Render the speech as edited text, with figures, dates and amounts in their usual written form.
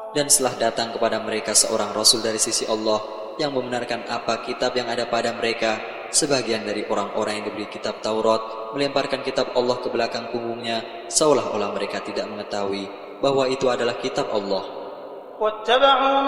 Dan setelah datang kepada mereka seorang Rasul dari sisi Allah yang membenarkan apa kitab yang ada pada mereka, sebagian dari orang-orang yang diberi kitab Taurat melemparkan kitab Allah ke belakang punggungnya, seolah-olah mereka tidak mengetahui bahwa itu adalah kitab Allah.